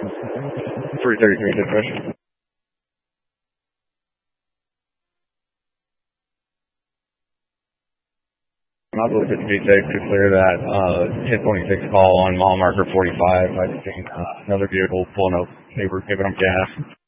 333, good question. I believe it to be safe to clear that 1026 call on mile marker 45. I've seen another vehicle pulling up, giving them gas.